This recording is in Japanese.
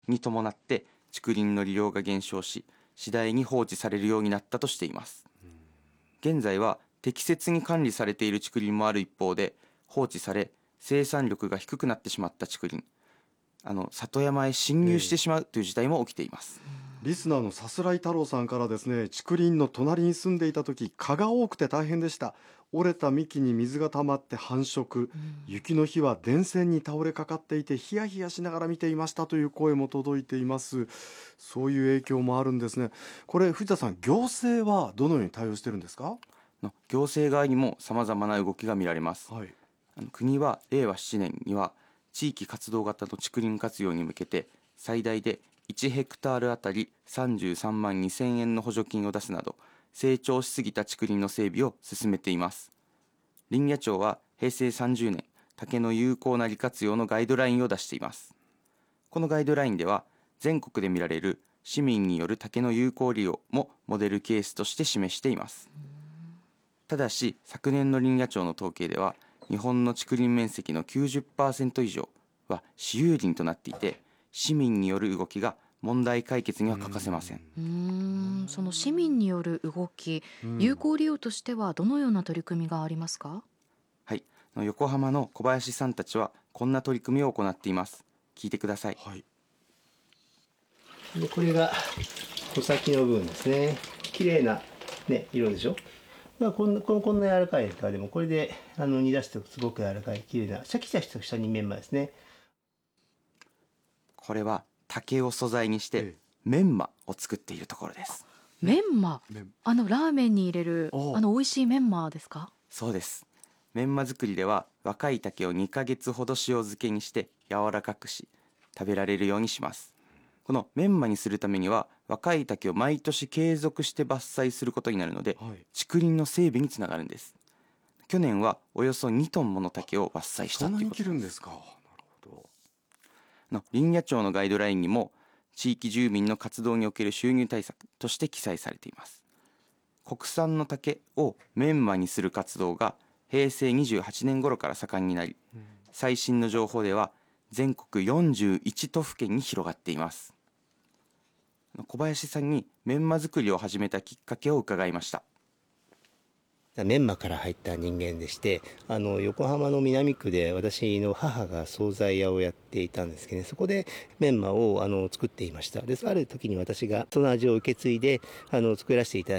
に伴って竹林の利用が減少し、次第に放置されるようになったとしています。現在は適切に管理されている竹林もある一方で、放置され生産力が低くなってしまった竹林、里山へ侵入してしまうという事態も起きています。 リスナーのさすらい太郎さんからですね、竹林の隣に住んでいた時、蚊が多くて大変でした。折れた幹に水が溜まって繁殖、雪の日は電線に倒れかかっていてヒヤヒヤしながら見ていましたという声も届いています。そういう影響もあるんですね。これ藤田さん、行政はどのように対応してるんですか？ 行政側にも様々な動きが見られます。 はい。 国は令和7年には地域活動型の竹林活用に向けて最大で1ヘクタールあたり33万2000円の補助金を出すなど、成長しすぎた竹林の整備を進めています。林野庁は平成30年、竹の有効な利活用のガイドラインを出しています。このガイドラインでは、全国で見られる市民による竹の有効利用もモデルケースとして示しています。ただし、昨年の林野庁の統計では、日本の竹林面積の 90% 以上は私有林となっていて、市民による動きが問題解決には欠かせません。 その市民による動き、有効利用としてはどのような取り組みがありますか？ はい、横浜の小林さんたちはこんな取り組みを行っています。聞いてください。 はい。 でこれが穂先の部分ですね。綺麗な、ね、色でしょ。こんな柔らかい皮でもこれで煮出してすごく柔らかい綺麗なシャキシャキとしたにメンマですね。 これは竹を素材にしてメンマを作っているところです。 メンマ、ラーメンに入れる美味しいメンマですか？ そうです。メンマ作りでは若い竹を2ヶ月ほど塩漬けにして柔らかくし食べられるようにします。このメンマにするためには若い竹を毎年継続して伐採することになるので、竹林の整備につながるんです。去年はおよそ2トンもの竹を伐採したということです。 そんなに切るんですか？なるほど。 林野庁のガイドラインにも地域住民の活動における収入対策として記載されています。国産の竹をメンマにする活動が平成28年頃から盛んになり、最新の情報では全国41都府県に広がっています。小林さんにメンマ作りを始めたきっかけを伺いました。 メンマから入った人間でして、横浜の南区で私の母が惣菜屋をやっていたんですけどね、そこでメンマを作っていました。である時に私がその味を受け継いで作らせていただいて